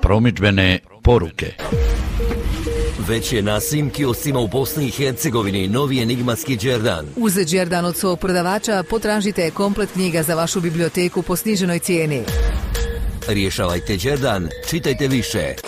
promidžbene poruke. Već je na svim kioscima u Bosni i Hercegovini novi enigmatski Đerdan. Uz Đerdan od svog prodavača potražite komplet knjiga za vašu biblioteku po sniženoj cijeni. Rješavajte Đerdan, čitajte više.